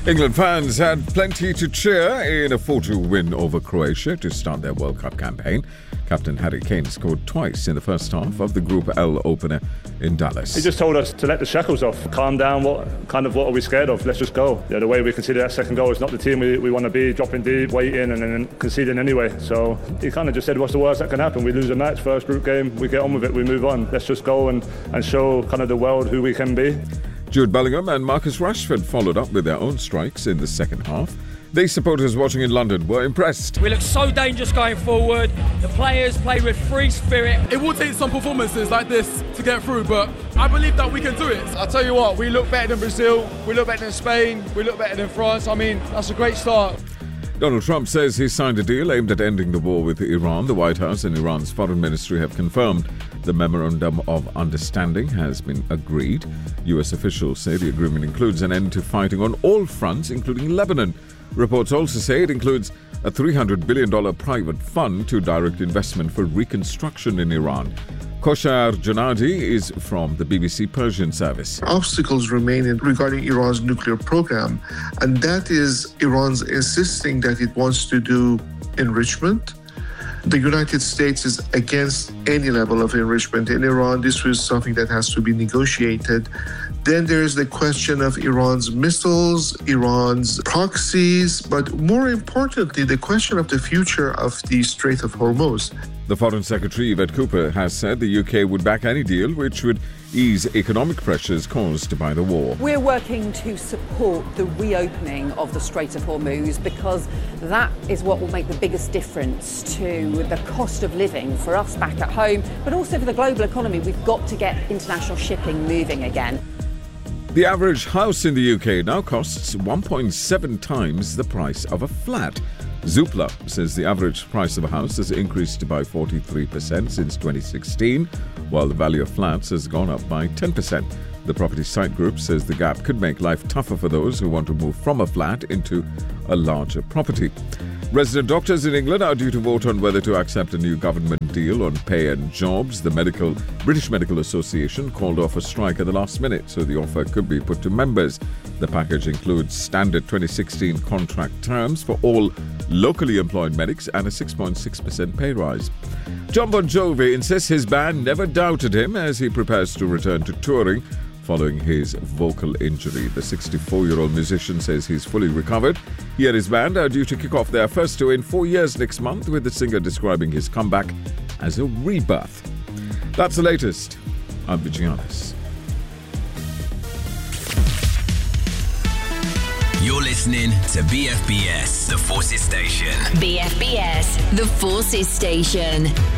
England fans had plenty to cheer in a 4-2 win over Croatia to start their World Cup campaign. Captain Harry Kane scored twice in the first half of the Group L opener in Dallas. He just told us to let the shackles off, calm down, what are we scared of? Let's just go. The way we consider that second goal is not the team we want to be, dropping deep, waiting and then conceding anyway. So he kind of just said, what's the worst that can happen? We lose a match, first group game, we get on with it, we move on. Let's just go and show kind of the world who we can be. Jude Bellingham and Marcus Rashford followed up with their own strikes in the second half. These supporters watching in London were impressed. We look so dangerous going forward. The players play with free spirit. It will take some performances like this to get through, but I believe that we can do it. I'll tell you what, we look better than Brazil, we look better than Spain, we look better than France. I mean, that's a great start. Donald Trump says he signed a deal aimed at ending the war with Iran. The White House and Iran's foreign ministry have confirmed the memorandum of understanding has been agreed. U.S. officials say the agreement includes an end to fighting on all fronts, including Lebanon. Reports also say it includes a $300 billion private fund to direct investment for reconstruction in Iran. Koshar Janadi is from the BBC Persian service. Obstacles remain regarding Iran's nuclear program, and that is Iran's insisting that it wants to do enrichment. The United States is against any level of enrichment in Iran. This was something that has to be negotiated. Then there is the question of Iran's missiles, Iran's proxies, but more importantly, the question of the future of the Strait of Hormuz. The Foreign Secretary, Yvette Cooper, has said the UK would back any deal which would ease economic pressures caused by the war. We're working to support the reopening of the Strait of Hormuz because that is what will make the biggest difference to the cost of living for us back at home, but also for the global economy. We've got to get international shipping moving again. The average house in the UK now costs 1.7 times the price of a flat. Zoopla says the average price of a house has increased by 43% since 2016, while the value of flats has gone up by 10%. The property site group says the gap could make life tougher for those who want to move from a flat into a larger property. Resident doctors in England are due to vote on whether to accept a new government deal on pay and jobs. The British Medical Association called off a strike at the last minute, so the offer could be put to members. The package includes standard 2016 contract terms for all locally employed medics and a 6.6% pay rise. Jon Bon Jovi insists his band never doubted him as he prepares to return to touring following his vocal injury. The 64-year-old musician says he's fully recovered. He and his band are due to kick off their first tour in 4 years next month, with the singer describing his comeback as a rebirth. That's the latest. I'm Vijayanis. You're listening to BFBS, The Forces Station. BFBS, The Forces Station.